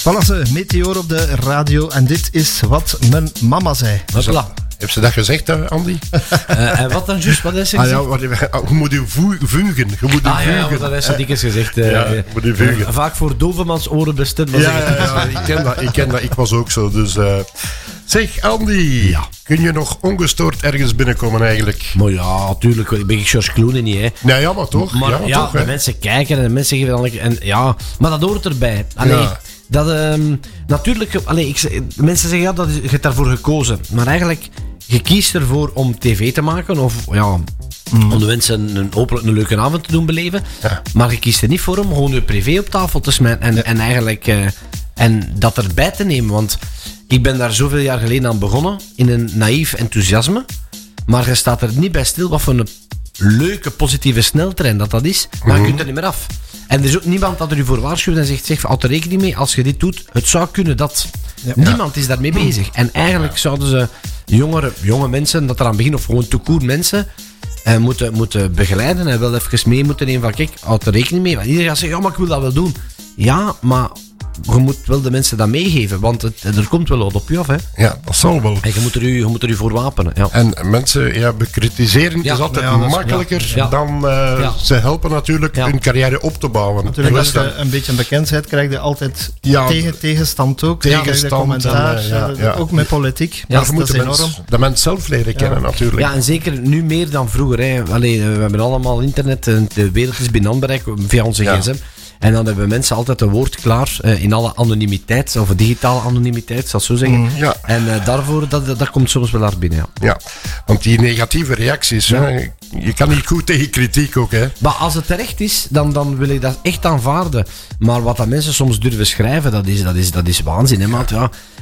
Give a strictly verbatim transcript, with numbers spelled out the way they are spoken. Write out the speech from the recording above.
Valasse, Meteor op de radio en dit is wat mijn mama zei. Hopla. Heb ze dat gezegd, hè, Andy? uh, en wat dan juist? Wat is ze Ah, gezegd? ja, wat, je moet je vugen. Je moet je Ah ja, vugen. dat is zo dikwijls gezegd. Uh, Ja, je moet je vugen. uh, vaak voor dovemans oren bestemd. Ja, ja, ja, ik ken dat. Ik ken dat. Ik was ook zo. Dus, uh... Zeg, Andy. Ja. Kun je nog ongestoord ergens binnenkomen eigenlijk? Maar ja, natuurlijk. Ik ben George Clooney niet, hè. Nee, ja, maar toch. Maar ja, ja, toch, de hè? mensen kijken en de mensen geven dan... En, ja, maar dat hoort erbij. Allee, Ja. dat... Um, natuurlijk... Allee, ik, de mensen zeggen, ja, dat is, je hebt daarvoor gekozen. Maar eigenlijk... Je kiest ervoor om tv te maken of ja, mm. om de mensen een, hopelijk een leuke avond te doen beleven. Ja. Maar je kiest er niet voor om gewoon je privé op tafel te smijten en, ja. en eigenlijk uh, en dat erbij te nemen. Want ik ben daar zoveel jaar geleden aan begonnen in een naïef enthousiasme. Maar je staat er niet bij stil wat voor een leuke, positieve sneltrein dat dat is. Maar mm. je kunt er niet meer af. En er is ook niemand dat er u voor waarschuwt en zegt, zeg, houd er rekening mee, als je dit doet, het zou kunnen dat. Ja. Niemand is daarmee bezig. En eigenlijk ja. zouden ze jongere, jonge mensen, dat eraan beginnen, of gewoon toekoer mensen, eh, moeten, moeten begeleiden en wel even mee moeten nemen van, kijk, houd er rekening mee. Want iedereen gaat zeggen, ja, maar ik wil dat wel doen. Ja, maar je moet wel de mensen dat meegeven, want het, er komt wel wat op je af, hè. Ja, dat zal wel. En je moet er u, je moet er u voor wapenen, ja. En mensen ja, bekritiseren ja, is altijd ja, makkelijker is, ja. dan uh, ja. ze helpen natuurlijk ja. hun carrière op te bouwen. Natuurlijk, als je een beetje een bekendheid krijg je altijd ja, tegen, tegenstand ook. Tegenstand commentaar, en, uh, ja, ja. ook met politiek. Ja, dat, moeten dat is enorm. Mens, de mens zelf leren kennen ja. natuurlijk. Ja, en zeker nu meer dan vroeger. Hè. Allee, we hebben allemaal internet en de wereld is binnen handbereik via onze ja. gsm. En dan hebben mensen altijd een woord klaar uh, in alle anonimiteit, of digitale anonimiteit, zal ik zo zeggen. Mm, ja. En uh, daarvoor, dat, dat komt soms wel hard binnen. Ja, ja, want die negatieve reacties, ja. hè, je kan niet goed tegen kritiek ook. Hè. Maar als het terecht is, dan, dan wil ik dat echt aanvaarden. Maar wat dat mensen soms durven schrijven, dat is, dat is, dat is waanzin. Hè, maat? Ja.